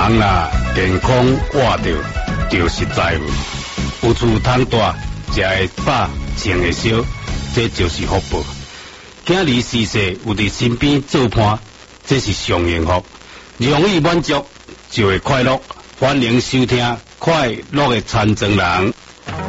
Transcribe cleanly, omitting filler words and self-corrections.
人若健康活着，就实在有。有厝通住，食会饱，穿会烧，这就是福报。囝儿逝世有伫身边做伴，这是上幸福。容易满足就会快乐。欢迎收听快乐的残障人。